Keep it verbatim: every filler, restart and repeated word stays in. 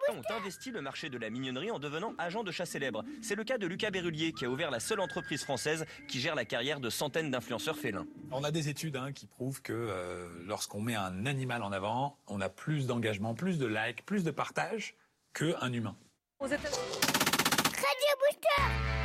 Certains ont investi le marché de la mignonnerie en devenant agents de chat célèbres. C'est le cas de Lucas Berrulier qui a ouvert la seule entreprise française qui gère la carrière de centaines d'influenceurs félins. On a des études hein, qui prouvent que euh, lorsqu'on met un animal en avant, on a plus d'engagement, plus de likes, plus de partage qu'un humain. Aux États-